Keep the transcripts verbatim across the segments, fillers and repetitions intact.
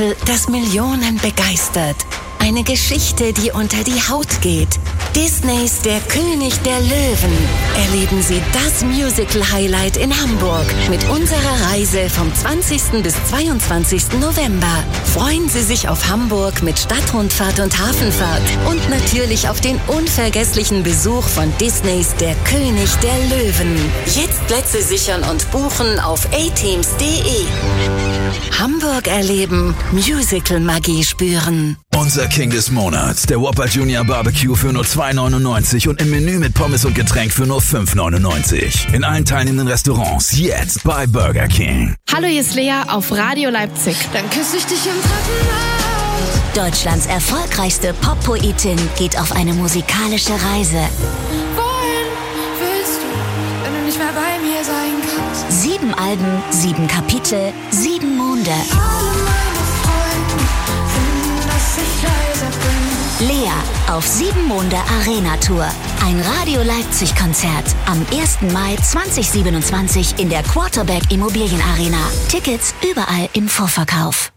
das Millionen begeistert. Eine Geschichte, die unter die Haut geht. Disneys Der König der Löwen. Erleben Sie das Musical-Highlight in Hamburg mit unserer Reise vom zwanzigsten bis zweiundzwanzigsten November. Freuen Sie sich auf Hamburg mit Stadtrundfahrt und Hafenfahrt und natürlich auf den unvergesslichen Besuch von Disneys Der König der Löwen. Jetzt Plätze sichern und buchen auf a teams punkt de. Hamburg erleben, Musical-Magie spüren. Unser King des Monats, der Whopper Junior Barbecue für nur zwei neunundneunzig und im Menü mit Pommes und Getränk für nur fünf neunundneunzig. In allen teilnehmenden Restaurants jetzt bei Burger King. Hallo, hier ist Lea auf Radio Leipzig. Dann küsse ich dich im Treppenhaus. Deutschlands erfolgreichste Pop-Poetin geht auf eine musikalische Reise. Wohin willst du, wenn du nicht mehr bei mir sein kannst? Sieben Alben, sieben Kapitel, sieben Monde. Alle meine Freunde finden, dass ich leiser bin. Lea auf Sieben Monde Arena Tour. Ein Radio Leipzig Konzert am ersten Mai zweitausendsiebenundzwanzig in der Quarterback Immobilien Arena. Tickets überall im Vorverkauf.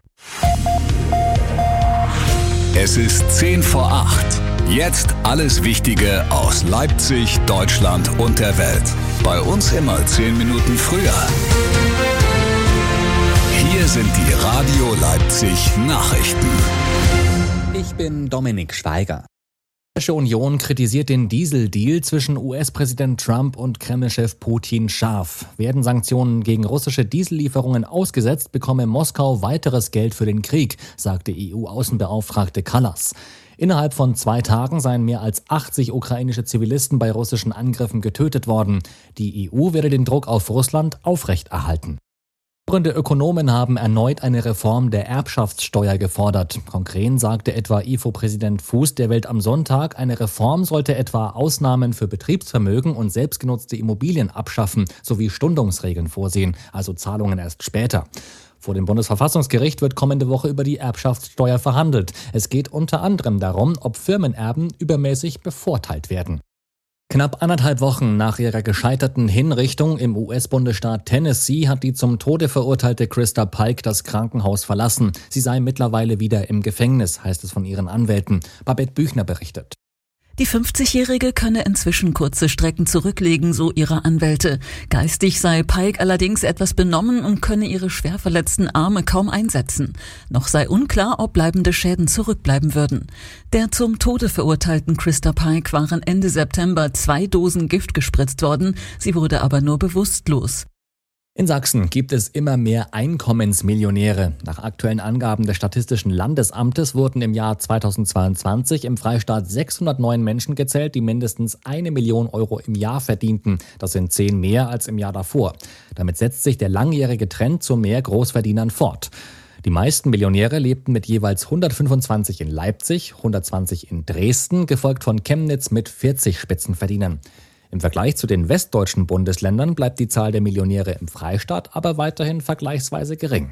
Es ist zehn vor acht. Jetzt alles Wichtige aus Leipzig, Deutschland und der Welt. Bei uns immer zehn Minuten früher. Hier sind die Radio Leipzig Nachrichten. Ich bin Dominik Schweiger. Die Europäische Union kritisiert den Dieseldeal zwischen U S-Präsident Trump und Kreml-Chef Putin scharf. Werden Sanktionen gegen russische Diesellieferungen ausgesetzt, bekomme Moskau weiteres Geld für den Krieg, sagte E U-Außenbeauftragte Kallas. Innerhalb von zwei Tagen seien mehr als achtzig ukrainische Zivilisten bei russischen Angriffen getötet worden. Die E U werde den Druck auf Russland aufrechterhalten. Führende Ökonomen haben erneut eine Reform der Erbschaftssteuer gefordert. Konkret sagte etwa I F O-Präsident Fuß der Welt am Sonntag, eine Reform sollte etwa Ausnahmen für Betriebsvermögen und selbstgenutzte Immobilien abschaffen sowie Stundungsregeln vorsehen, also Zahlungen erst später. Vor dem Bundesverfassungsgericht wird kommende Woche über die Erbschaftssteuer verhandelt. Es geht unter anderem darum, ob Firmenerben übermäßig bevorteilt werden. Knapp anderthalb Wochen nach ihrer gescheiterten Hinrichtung im U S-Bundesstaat Tennessee hat die zum Tode verurteilte Krista Pike das Krankenhaus verlassen. Sie sei mittlerweile wieder im Gefängnis, heißt es von ihren Anwälten. Babette Büchner berichtet. Die fünfzigjährige könne inzwischen kurze Strecken zurücklegen, so ihre Anwälte. Geistig sei Pike allerdings etwas benommen und könne ihre schwer verletzten Arme kaum einsetzen. Noch sei unklar, ob bleibende Schäden zurückbleiben würden. Der zum Tode verurteilten Krista Pike waren Ende September zwei Dosen Gift gespritzt worden. Sie wurde aber nur bewusstlos. In Sachsen gibt es immer mehr Einkommensmillionäre. Nach aktuellen Angaben des Statistischen Landesamtes wurden im Jahr zweitausendzweiundzwanzig im Freistaat sechshundertneun Menschen gezählt, die mindestens eine Million Euro im Jahr verdienten. Das sind zehn mehr als im Jahr davor. Damit setzt sich der langjährige Trend zu mehr Großverdienern fort. Die meisten Millionäre lebten mit jeweils hundertfünfundzwanzig in Leipzig, hundertzwanzig in Dresden, gefolgt von Chemnitz mit vierzig Spitzenverdienern. Im Vergleich zu den westdeutschen Bundesländern bleibt die Zahl der Millionäre im Freistaat aber weiterhin vergleichsweise gering.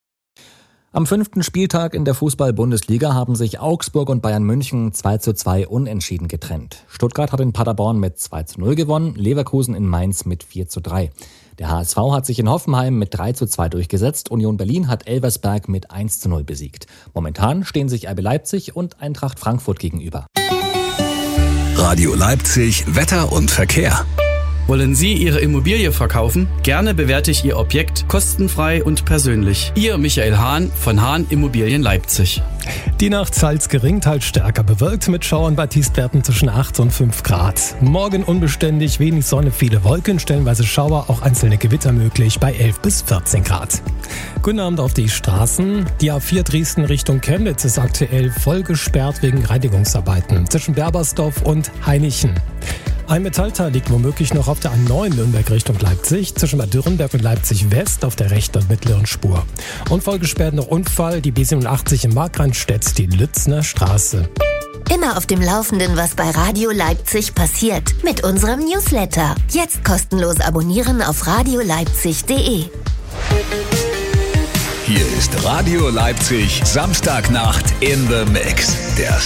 Am fünften Spieltag in der Fußball-Bundesliga haben sich Augsburg und Bayern München zwei zu zwei unentschieden getrennt. Stuttgart hat in Paderborn mit zwei zu null gewonnen, Leverkusen in Mainz mit vier zu drei. Der H S V hat sich in Hoffenheim mit drei zu zwei durchgesetzt, Union Berlin hat Elversberg mit eins zu null besiegt. Momentan stehen sich R B Leipzig und Eintracht Frankfurt gegenüber. Radio Leipzig, Wetter und Verkehr. Wollen Sie Ihre Immobilie verkaufen? Gerne bewerte ich Ihr Objekt kostenfrei und persönlich. Ihr Michael Hahn von Hahn Immobilien Leipzig. Die Nacht teils gering, teils stärker bewölkt mit Schauern bei Tiefstwerten zwischen acht und fünf Grad. Morgen unbeständig, wenig Sonne, viele Wolken, stellenweise Schauer, auch einzelne Gewitter möglich bei elf bis vierzehn Grad. Guten Abend auf die Straßen. Die A vier Dresden Richtung Chemnitz ist aktuell voll gesperrt wegen Reinigungsarbeiten zwischen Berbersdorf und Hainichen. Ein Metallteil liegt womöglich noch auf der A neun Nürnberg Richtung Leipzig, zwischen Bad Dürrenberg und Leipzig West auf der rechten und mittleren Spur. Und voll gesperrt noch Unfall, die B siebenundachtzig in Markranstädt, die Lützner Straße. Immer auf dem Laufenden, was bei Radio Leipzig passiert, mit unserem Newsletter. Jetzt kostenlos abonnieren auf radio leipzig punkt de. Hier ist Radio Leipzig, Samstagnacht in the Mix. Der